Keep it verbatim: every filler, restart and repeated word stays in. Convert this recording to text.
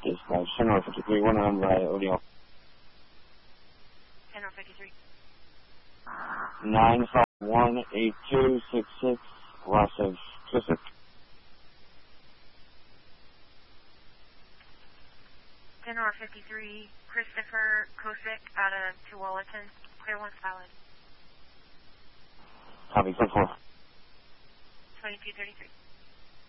Dispatch, ten or fifty-three, one on by Odeo. ten or fifty-three. nine five one eight two six six, loss of Pacific. ten or fifty-three, Christopher Kosick out of Tualatin, clear one solid. Copy, ten four. twenty-two thirty-three.